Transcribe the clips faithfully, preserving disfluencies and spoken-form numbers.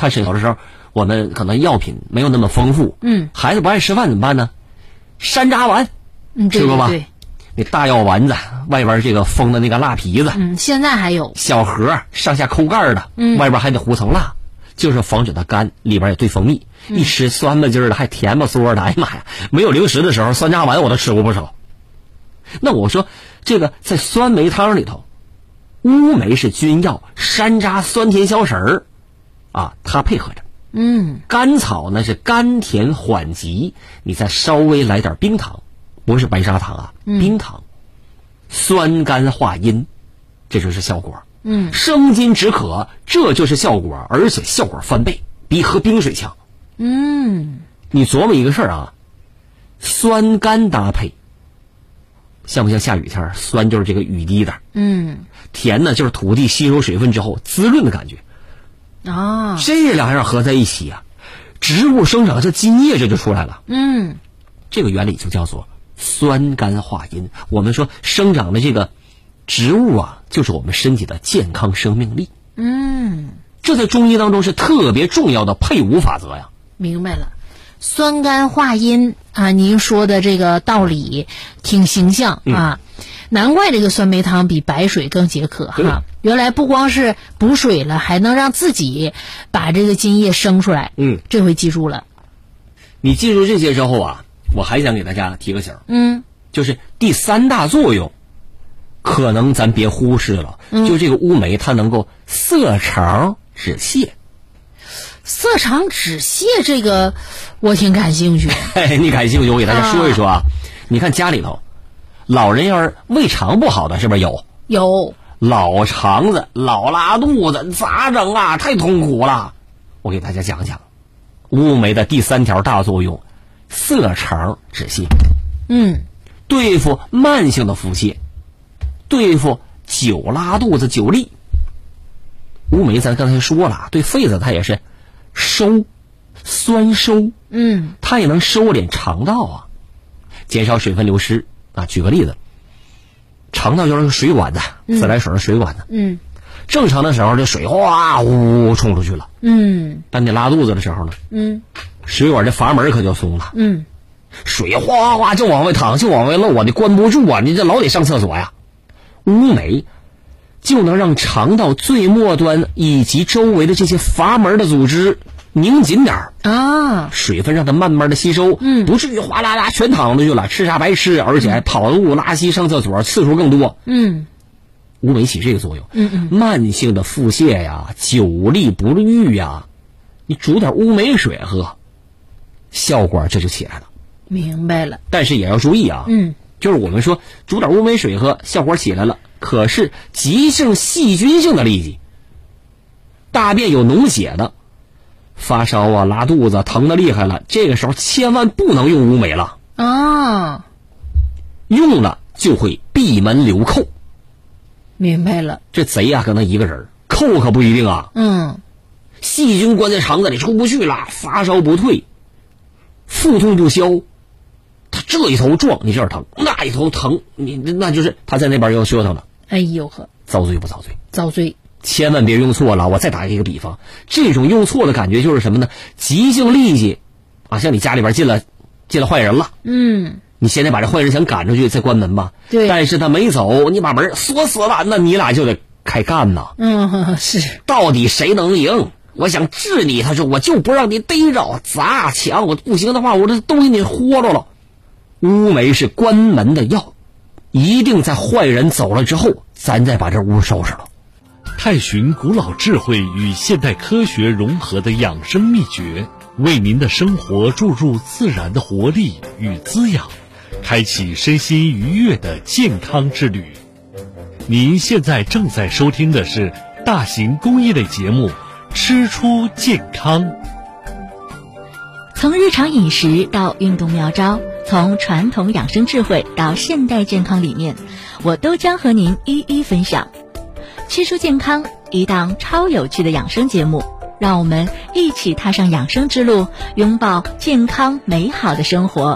他是有的时候我们可能药品没有那么丰富， 嗯， 孩子不爱吃饭怎么办呢？山楂丸， 嗯， 吃过吧？ 对， 那大药丸子外边这个封的那个蜡皮子， 嗯，现在还有小盒上下扣盖的， 嗯， 外边还得糊层蜡，就是防止它干，里边也兑蜂蜜， 嗯、 一吃酸吧劲儿的，还甜吧嗦的。哎呀妈呀，没有零食的时候，酸楂丸我都吃过不少。那我说这个在酸梅汤里头，乌梅是君药，山楂酸甜消食儿啊，它配合着。 嗯， 甘草呢是甘甜缓急，你再稍微来点冰糖，不是白砂糖啊， 嗯、 冰糖，酸甘化阴，这就是效果。 嗯， 生津止渴，这就是效果，而且效果翻倍，比喝冰水强。 嗯， 你琢磨一个事儿啊，酸甘搭配，像不像下雨天？酸就是这个雨滴的， 嗯， 甜呢就是土地吸收水分之后滋润的感觉。 啊， 这两样合在一起啊，植物生长这津液这就出来了。 嗯， 这个原理就叫做酸甘化阴。我们说生长的这个植物啊，就是我们身体的健康生命力。 嗯， 这在中医当中是特别重要的配伍法则呀。 明白了，酸甘化阴啊，您说的这个道理挺形象啊。嗯，难怪这个酸梅汤比白水更解渴哈！原来不光是补水了，还能让自己把这个津液生出来。 嗯， 这回记住了。 你记住这些之后啊，我还想给大家提个醒。 嗯， 就是第三大作用，可能咱别忽视了。嗯，就这个乌梅，它能够涩肠止泻。 涩肠止泻这个，我挺感兴趣。 嘿，你感兴趣，我给大家说一说啊。啊你看家里头。老人要是胃肠不好的，是不是有？ 有老肠子、老拉肚子，咋整啊？太痛苦了。我给大家讲讲乌梅的第三条大作用：涩肠止泻。 嗯， 对付慢性的腹泻，对付久拉肚子、久痢。乌梅咱刚才说了，对肺子它也是收、酸收。 嗯， 它也能收敛肠道啊，减少水分流失。啊，举个例子，肠道就是个水管子，自来水的水管子。 嗯， 正常的时候，这水哗呜冲出去了。 嗯， 但你拉肚子的时候呢， 嗯， 水管这阀门可就松了。 嗯， 水哗哗哗就往外淌，就往外漏啊，你关不住啊，你这老得上厕所呀。乌梅就能让肠道最末端以及周围的这些阀门的组织拧紧点儿啊， 水分让它慢慢的吸收， 嗯， 不至于哗啦啦全淌出去了，吃啥白吃，而且还跑路、拉稀、上厕所次数更多。 嗯， 乌梅起这个作用。 嗯嗯， 慢性的腹泻呀、久痢不愈呀，你煮点乌梅水喝，效果这就起来了。 明白了。 但是也要注意啊， 嗯， 就是我们说煮点乌梅水喝，效果起来了，可是急性细菌性的痢疾，大便有脓血的。发烧啊，拉肚子，疼得厉害了，这个时候千万不能用乌梅了啊！ 用了就会闭门留寇。 明白了， 这贼啊，可能一个人，寇可不一定啊。 嗯， 细菌关在肠子里出不去了，发烧不退，腹痛不消，他这一头撞你这儿疼，那一头疼你那就是他在那边要折腾了。 哎呦呵， 遭罪不遭罪？ 遭罪。 千万别用错了。我再打一个比方，这种用错的感觉就是什么呢？急性痢疾啊，像你家里边进了进了坏人了， 嗯， 你现在把这坏人想赶出去再关门吧， 对， 但是他没走，你把门锁死了，那你俩就得开干呐。 嗯，是， 到底谁能赢？我想治你，他说我就不让你逮着，砸抢，我不行的话，我这都给你豁着了。乌梅是关门的药，一定在坏人走了之后，咱再把这屋收拾了。 探寻古老智慧与现代科学融合的养生秘诀，为您的生活注入自然的活力与滋养，开启身心愉悦的健康之旅。您现在正在收听的是大型公益类节目《吃出健康》。 从日常饮食到运动妙招，从传统养生智慧到现代健康理念，我都将和您一一分享。吃出健康，一档超有趣的养生节目，让我们一起踏上养生之路，拥抱健康美好的生活。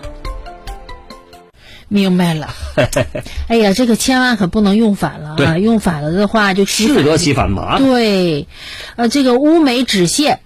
明白了。哎呀，这个千万可不能用反了啊！用反了的话就适得其反嘛。 对，呃，这个乌梅止泻